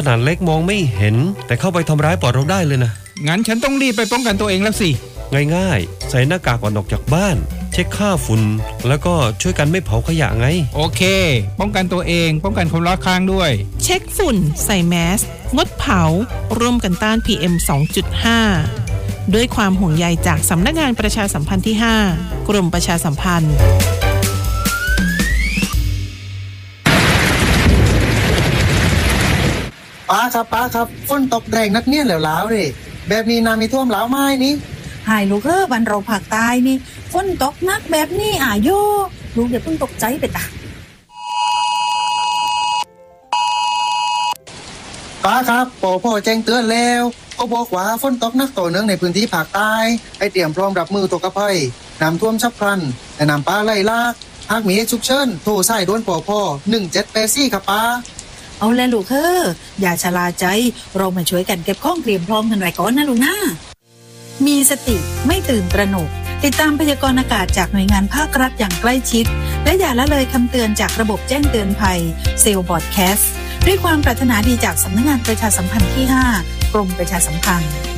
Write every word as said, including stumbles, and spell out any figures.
นาดเล็กมองไม่เห็นแต่เข้าไปทำร้ายปอดเราได้เลยนะงั้นฉันต้องรีบไปป้องกันตัวเองแล้วสิง่ายๆใส่หน้ากากก่อนออกจากบ้านเช็คค่าฝุ่นแล้วก็ช่วยกันไม่เผาขยะไงโอเคป้องกันตัวเองป้องกันคนรอบข้างด้วยเช็คฝุ่นใส่แมสงดเผาร่วมกันต้าน พี เอ็ม สองจุดห้า ด้วยความห่วงใยจากสำนักงานประชาสัมพันธ์ที่ห้ากรมประชาสัมพันธ์ป้าครับป้าครับฝนตกแรงนักเนี่ยแล้วแล้วเลยแบบนี้น้ำมีท่วมแล้วไหมนี่หายลูกเอ้อบ้านเราภาคใต้นี่ฝนตกหนักแบบนี้อ่ะโยลูกอย่าเพิ่งตกใจไปตาป้าครับปอพ่อแจ้งเตือนแล้วก็บอกว่าฝนตกหนักต่อเนื่องในพื้นที่ภาคใต้ให้เตรียมพร้อมรับมือตกกระภัยน้ำท่วมฉับพลันและน้ำป่าไหลหลากหากมีเหตุฉุกเฉินโทรสายด่วนปอพ่อหนึ่งเจ็ดแปดสี่ครับป้าเอาแลลูกเอ้ออย่าชะล่าใจเรามาช่วยกันเก็บของเตรียมพร้อมกันไว้ก่อนนะลูกนะมีสติไม่ตื่นตระหนกติดตามพยากรณ์อากาศจากหน่วยงานภาครัฐอย่างใกล้ชิดและอย่าละเลยคำเตือนจากระบบแจ้งเตือนภัยเซลบอร์ดแคสต์ด้วยความปรารถนาดีจากสำนักงานประชาสัมพันธ์ที่ห้ากรมประชาสัมพันธ์